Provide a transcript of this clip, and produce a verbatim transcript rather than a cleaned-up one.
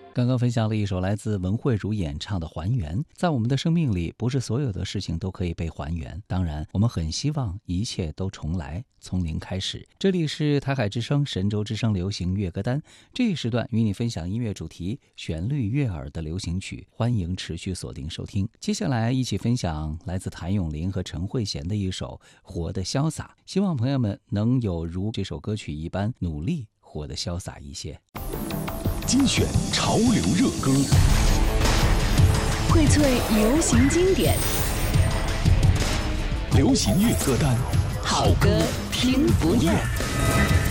刚刚分享了一首来自文慧茹演唱的《还原》。在我们的生命里，不是所有的事情都可以被还原，当然我们很希望一切都重来，从零开始。这里是台海之声神州之声流行乐歌单，这一时段与你分享音乐主题，旋律悦耳的流行曲，欢迎持续锁定收听。接下来一起分享来自谭咏麟和陈慧娴的一首《活得潇洒》，希望朋友们能有如这首歌曲一般努力活得潇洒一些。 精选潮流热歌， 荟萃流行经典， 流行乐歌单， 好歌听不厌。